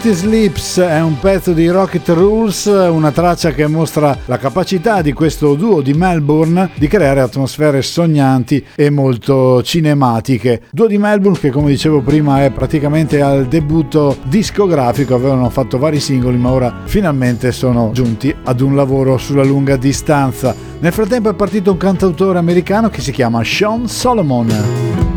Sleeps è un pezzo di Rocket Rules, una traccia che mostra la capacità di questo duo di Melbourne di creare atmosfere sognanti e molto cinematiche. Duo di Melbourne che, come dicevo prima, è praticamente al debutto discografico, avevano fatto vari singoli ma ora finalmente sono giunti ad un lavoro sulla lunga distanza. Nel frattempo è partito un cantautore americano che si chiama Sean Solomon.